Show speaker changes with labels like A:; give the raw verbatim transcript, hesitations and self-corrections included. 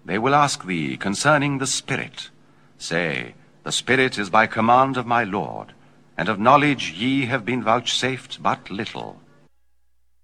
A: They will ask thee concerning the Spirit. Say, the Spirit is by command of my Lord, and of knowledge ye have been vouchsafed but little.